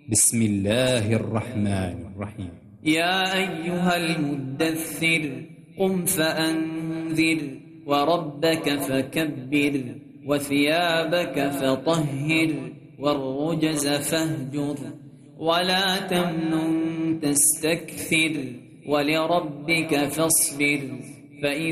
بسم الله الرحمن الرحيم. يا أيها المدثر قم فأنذر وربك فكبر وثيابك فطهر والرجز فاهجر ولا تمنن تستكثر ولربك فاصبر. فإذا